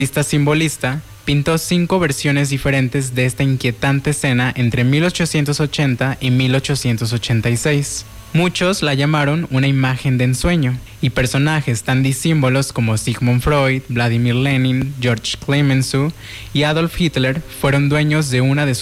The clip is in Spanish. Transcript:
artista simbolista pintó 5 versiones diferentes de esta inquietante escena entre 1880 y 1886. Muchos la llamaron una imagen de ensueño, y personajes tan disímbolos como Sigmund Freud, Vladimir Lenin, George Clemenceau y Adolf Hitler fueron dueños de una de